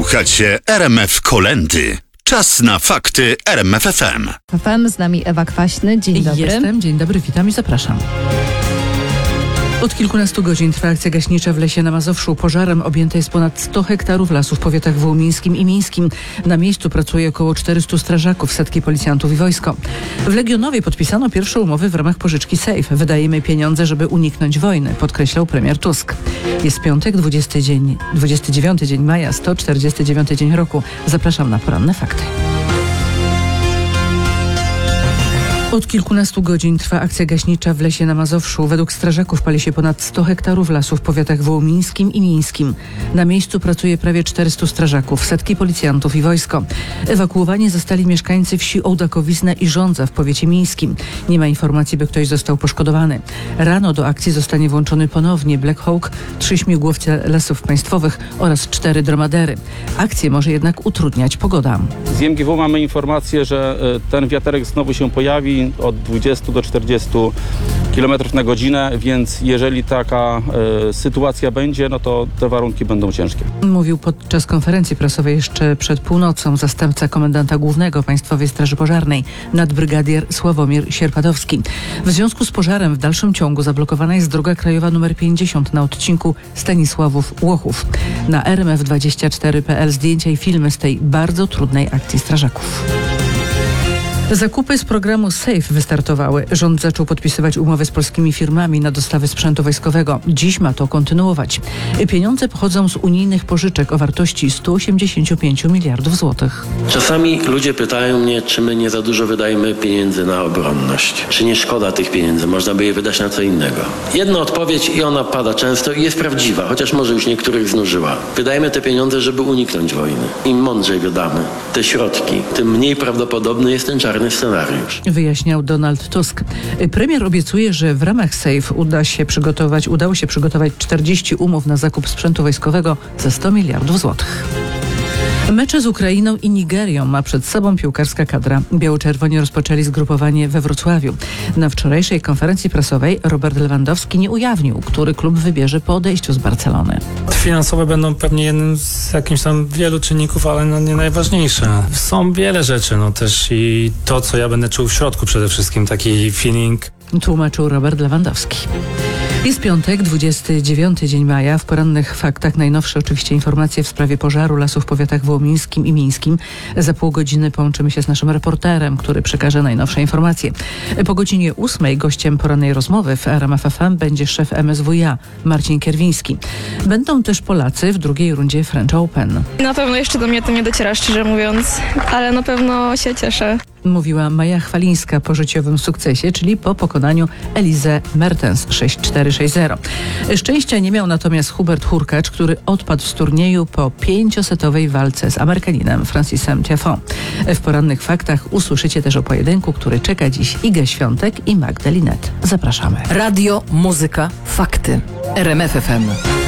Słuchacie RMF Kolędy. Czas na fakty RMF FM. FM, z nami Ewa Kwaśny. Dzień dobry. Jestem. Dzień dobry, witam i zapraszam. Od kilkunastu godzin trwa akcja gaśnicza w lesie na Mazowszu. Pożarem objęte jest ponad 100 hektarów lasu w powiatach wołomińskim i mińskim. Na miejscu pracuje około 400 strażaków, setki policjantów i wojsko. W Legionowie podpisano pierwsze umowy w ramach pożyczki SAFE. Wydajemy pieniądze, żeby uniknąć wojny, podkreślał premier Tusk. Jest piątek, 29 dzień maja, 149 dzień roku. Zapraszam na poranne fakty. Od kilkunastu godzin trwa akcja gaśnicza w lesie na Mazowszu. Według strażaków pali się ponad 100 hektarów lasu w powiatach wołomińskim i mińskim. Na miejscu pracuje prawie 400 strażaków, setki policjantów i wojsko. Ewakuowani zostali mieszkańcy wsi Ołdakowizna i Żądza w powiecie mińskim. Nie ma informacji, by ktoś został poszkodowany. Rano do akcji zostanie włączony ponownie Black Hawk, 3 śmigłowce Lasów Państwowych oraz 4 dromadery. Akcję może jednak utrudniać pogoda. Z MGW mamy informację, że ten wiaterek znowu się pojawi od 20 do 40 km na godzinę, więc jeżeli taka sytuacja będzie, no to te warunki będą ciężkie. Mówił podczas konferencji prasowej jeszcze przed północą zastępca komendanta głównego Państwowej Straży Pożarnej, nadbrygadier Sławomir Sierpadowski. W związku z pożarem w dalszym ciągu zablokowana jest droga krajowa nr 50 na odcinku Stanisławów-Łochów. Na rmf24.pl zdjęcia i filmy z tej bardzo trudnej akcji strażaków. Zakupy z programu SAFE wystartowały. Rząd zaczął podpisywać umowy z polskimi firmami na dostawy sprzętu wojskowego. Dziś ma to kontynuować. Pieniądze pochodzą z unijnych pożyczek o wartości 185 miliardów złotych. Czasami ludzie pytają mnie, czy my nie za dużo wydajemy pieniędzy na obronność. Czy nie szkoda tych pieniędzy, można by je wydać na co innego. Jedna odpowiedź i ona pada często i jest prawdziwa, chociaż może już niektórych znużyła. Wydajemy te pieniądze, żeby uniknąć wojny. Im mądrzej wydamy te środki, tym mniej prawdopodobny jest ten czarny scenariusz. Wyjaśniał Donald Tusk. Premier obiecuje, że w ramach SAFE udało się przygotować 40 umów na zakup sprzętu wojskowego za 100 miliardów złotych. Mecze z Ukrainą i Nigerią ma przed sobą piłkarska kadra. Biało-czerwoni rozpoczęli zgrupowanie we Wrocławiu. Na wczorajszej konferencji prasowej Robert Lewandowski nie ujawnił, który klub wybierze po odejściu z Barcelony. Finansowe będą pewnie jednym z jakimś tam wielu czynników, ale nie najważniejsze. Są wiele rzeczy, też i to, co ja będę czuł w środku przede wszystkim, taki feeling. Tłumaczył Robert Lewandowski. Jest piątek, 29 dzień maja. W porannych faktach najnowsze oczywiście informacje w sprawie pożaru lasu w powiatach wołomińskim i mińskim. Za pół godziny połączymy się z naszym reporterem, który przekaże najnowsze informacje. Po godzinie 8 gościem porannej rozmowy w RMF FM będzie szef MSWiA Marcin Kierwiński. Będą też Polacy w drugiej rundzie French Open. Na pewno jeszcze do mnie to nie dociera, szczerze mówiąc, ale na pewno się cieszę. Mówiła Maja Chwalińska po życiowym sukcesie, czyli po pokonaniu Elize Mertens 6-4-6-0. Szczęścia nie miał natomiast Hubert Hurkacz, który odpadł z turnieju po 5-setowej walce z Amerykaninem Francisem Tiafoe. W porannych faktach usłyszycie też o pojedynku, który czeka dziś Igę Świątek i Magdę Linette. Zapraszamy. Radio, muzyka, fakty. RMF FM.